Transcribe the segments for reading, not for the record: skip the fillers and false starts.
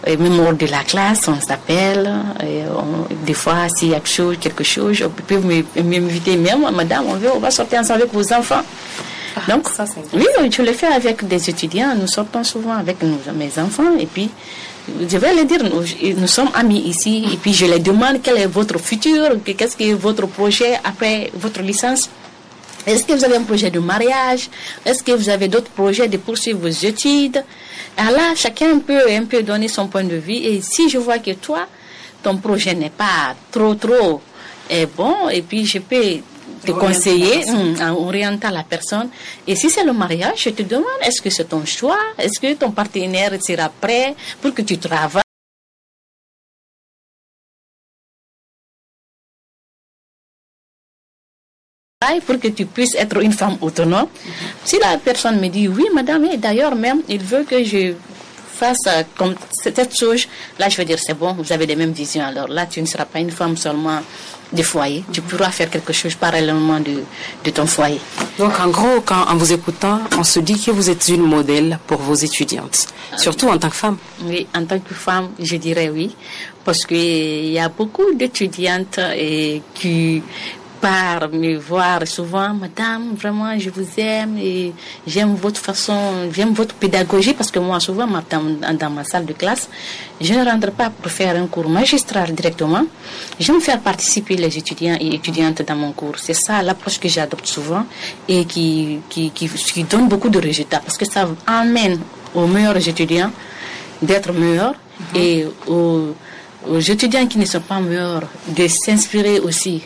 Et même hors de la classe, on s'appelle. Des fois, s'il y a quelque chose, on peut m'inviter même, madame, on va sortir ensemble avec vos enfants. Donc, ça, oui, je le fais avec des étudiants. Nous sortons souvent avec mes enfants. Et puis, je vais leur dire, nous sommes amis ici. Et puis, je leur demande quel est votre futur, qu'est-ce que est votre projet après votre licence. Est-ce que vous avez un projet de mariage? Est-ce que vous avez d'autres projets de poursuivre vos études? Alors là, chacun peut un peu donner son point de vue. Et si je vois que toi, ton projet n'est pas trop bon, et puis je peux te conseiller en orientant la personne. Et si c'est le mariage, je te demande, est-ce que c'est ton choix? Est-ce que ton partenaire sera prêt pour que tu travailles? Pour que tu puisses être une femme autonome. Si la personne me dit oui madame, et d'ailleurs même il veut que je fasse comme cette chose, là je vais dire c'est bon, vous avez les mêmes visions, alors là tu ne seras pas une femme seulement de foyer, tu pourras faire quelque chose parallèlement de ton foyer. Donc en gros, en vous écoutant, on se dit que vous êtes une modèle pour vos étudiantes, surtout en tant que femme. Oui, en tant que femme, je dirais oui, parce qu'il y a beaucoup d'étudiantes qui par me voir souvent, madame, vraiment, je vous aime et j'aime votre façon, j'aime votre pédagogie, parce que moi, souvent, dans ma salle de classe, je ne rentre pas pour faire un cours magistral directement. J'aime faire participer les étudiants et étudiantes dans mon cours. C'est ça l'approche que j'adopte souvent et qui donne beaucoup de résultats, parce que ça emmène aux meilleurs étudiants d'être meilleurs et aux étudiants qui ne sont pas meilleurs de s'inspirer aussi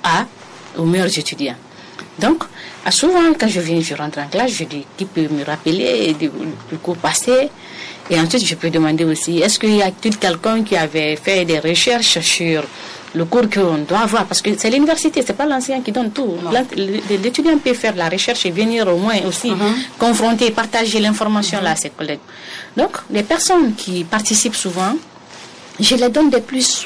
aux meilleurs étudiants. Donc, souvent, quand je rentre en classe, je dis qui peut me rappeler du cours passé. Et ensuite, je peux demander aussi, est-ce qu'il y a quelqu'un qui avait fait des recherches sur le cours qu'on doit avoir? Parce que c'est l'université, c'est pas l'enseignant qui donne tout. L'étudiant peut faire la recherche et venir au moins aussi confronter, partager l'information là à ses collègues. Donc, les personnes qui participent souvent, je les donne des plus.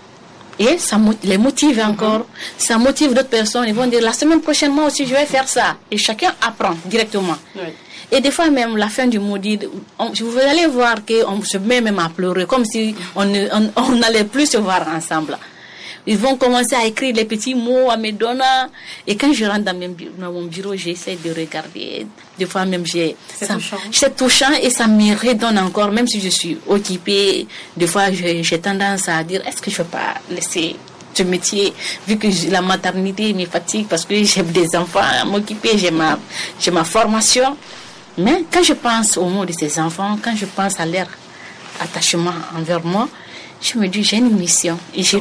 Et ça les motive encore, ça motive d'autres personnes. Ils vont dire, la semaine prochaine, moi aussi, je vais faire ça. Et chacun apprend directement. Oui. Et des fois même, la fin du mot dit, vous allez voir qu'on se met même à pleurer, comme si on n'allait plus se voir ensemble. Ils vont commencer à écrire les petits mots, à me donner. Et quand je rentre dans mon bureau, j'essaie de regarder. Des fois même, c'est touchant et ça me redonne encore, même si je suis occupée. Des fois, j'ai tendance à dire, est-ce que je ne vais pas laisser ce métier, vu que la maternité me fatigue, parce que j'ai des enfants à m'occuper, j'ai ma formation. Mais quand je pense aux mots de ces enfants, quand je pense à leur attachement envers moi, je me dis, j'ai une mission et ça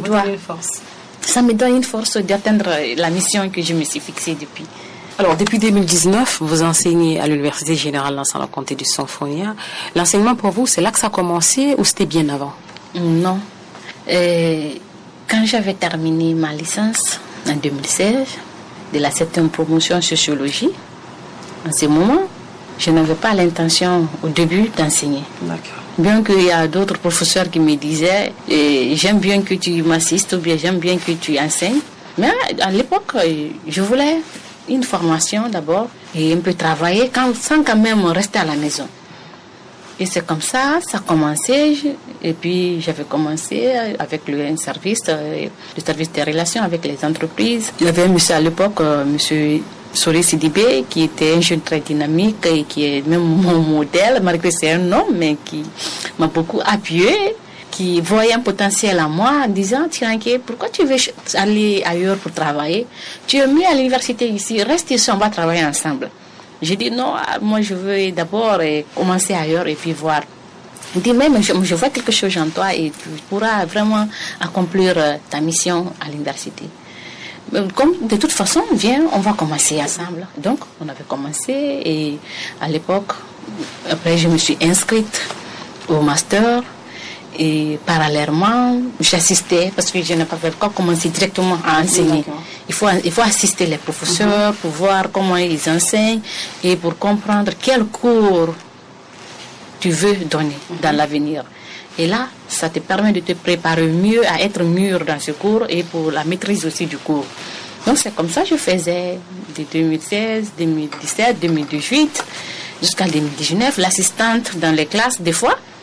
me donne une force d'atteindre la mission que je me suis fixée depuis. Alors, depuis 2019, vous enseignez à l'Université Générale Lansana-Conté du Symphonia. L'enseignement pour vous, c'est là que ça a commencé ou c'était bien avant? Non. Quand j'avais terminé ma licence en 2016, de la 7e promotion sociologie, en ce moment, je n'avais pas l'intention au début d'enseigner. D'accord. Bien qu'il y a d'autres professeurs qui me disaient j'aime bien que tu m'assistes ou bien j'aime bien que tu enseignes. Mais à l'époque, je voulais une formation d'abord et un peu travailler sans quand même rester à la maison. Et c'est comme ça a commencé. Et puis j'avais commencé avec un service, le service des relations avec les entreprises. Il y avait un monsieur à l'époque, monsieur Sori Sidibé, qui était un jeune très dynamique et qui est même mon modèle, malgré que c'est un homme, mais qui m'a beaucoup appuyé, qui voyait un potentiel en moi en disant, tiens, pourquoi tu veux aller ailleurs pour travailler? Tu es mieux à l'université ici, reste ici, on va travailler ensemble. J'ai dit non, moi je veux d'abord commencer ailleurs et puis voir. Il dit, mais je vois quelque chose en toi et tu pourras vraiment accomplir ta mission à l'université. Comme de toute façon, viens, on va commencer ensemble. Donc, on avait commencé et à l'époque, après je me suis inscrite au master et parallèlement, j'assistais parce que je n'ai pas fait quoi commencer directement à enseigner. Il faut assister les professeurs pour voir comment ils enseignent et pour comprendre quel cours tu veux donner dans l'avenir. Et là, ça te permet de te préparer mieux à être mûr dans ce cours et pour la maîtrise aussi du cours. Donc c'est comme ça que je faisais de 2016, 2017, 2018 jusqu'à 2019, l'assistante dans les classes. Des fois,